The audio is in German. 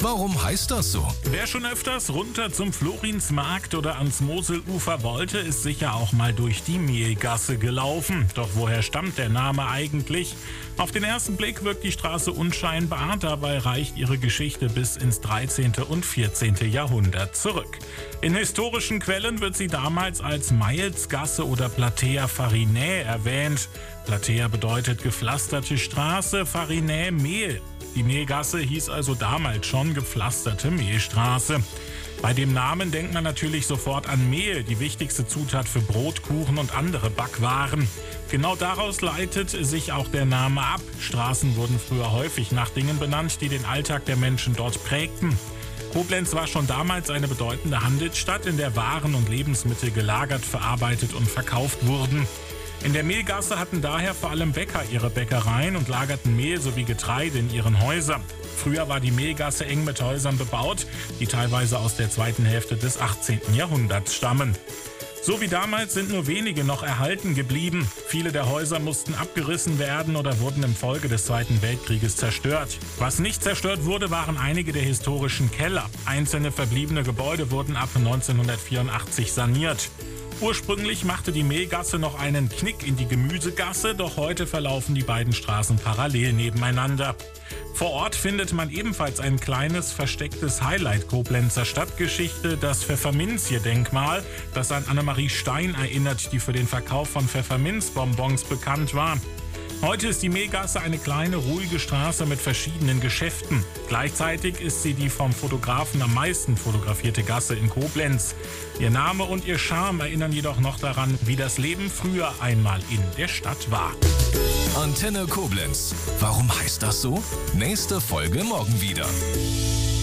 Warum heißt das so? Wer schon öfters runter zum Florinsmarkt oder ans Moselufer wollte, ist sicher auch mal durch die Mehlgasse gelaufen. Doch woher stammt der Name eigentlich? Auf den ersten Blick wirkt die Straße unscheinbar, dabei reicht ihre Geschichte bis ins 13. und 14. Jahrhundert zurück. In historischen Quellen wird sie damals als Mailsgasse oder Platea Farinae erwähnt. Platea bedeutet gepflasterte Straße, Farinae Mehl. Die Mehlgasse hieß also damals schon gepflasterte Mehlstraße. Bei dem Namen denkt man natürlich sofort an Mehl, die wichtigste Zutat für Brot, Kuchen und andere Backwaren. Genau daraus leitet sich auch der Name ab. Straßen wurden früher häufig nach Dingen benannt, die den Alltag der Menschen dort prägten. Koblenz war schon damals eine bedeutende Handelsstadt, in der Waren und Lebensmittel gelagert, verarbeitet und verkauft wurden. In der Mehlgasse hatten daher vor allem Bäcker ihre Bäckereien und lagerten Mehl sowie Getreide in ihren Häusern. Früher war die Mehlgasse eng mit Häusern bebaut, die teilweise aus der zweiten Hälfte des 18. Jahrhunderts stammen. So wie damals sind nur wenige noch erhalten geblieben. Viele der Häuser mussten abgerissen werden oder wurden im Folge des Zweiten Weltkrieges zerstört. Was nicht zerstört wurde, waren einige der historischen Keller. Einzelne verbliebene Gebäude wurden ab 1984 saniert. Ursprünglich machte die Mehlgasse noch einen Knick in die Gemüsegasse, doch heute verlaufen die beiden Straßen parallel nebeneinander. Vor Ort findet man ebenfalls ein kleines, verstecktes Highlight Koblenzer Stadtgeschichte, das Pfefferminzje-Denkmal, das an Annemarie Stein erinnert, die für den Verkauf von Pfefferminzbonbons bekannt war. Heute ist die Mehlgasse eine kleine, ruhige Straße mit verschiedenen Geschäften. Gleichzeitig ist sie die vom Fotografen am meisten fotografierte Gasse in Koblenz. Ihr Name und ihr Charme erinnern jedoch noch daran, wie das Leben früher einmal in der Stadt war. Antenne Koblenz. Warum heißt das so? Nächste Folge morgen wieder.